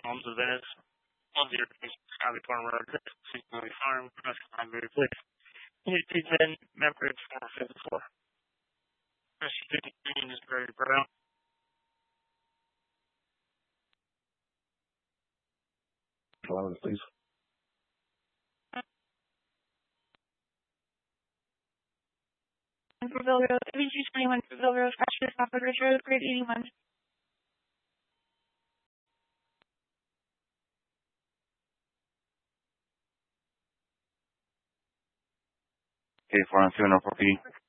Homes of Venice, 103 Scotty Farm Road, Family Farm, West Library Place. Need to then members for 54. Mr. 15 is very brown. Flowers, please. Purville Road, 3221 Purville Road, Ashford, Stafford Ridge Road, grade 81. Okay, 4 on 2 and 4P.